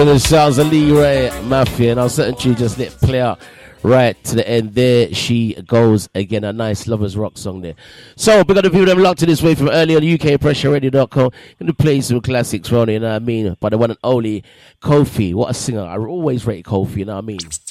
The sounds of Leroy Mafia, and I'll certainly just let play out right to the end. There she goes again, a nice lovers rock song there. So we're gonna view them locked in this way from earlier on UKPressureRadio.com. Gonna play some classics, Ronnie, you know what I mean? By the one and only Kofi. What a singer! I always rate Kofi, you know what I mean?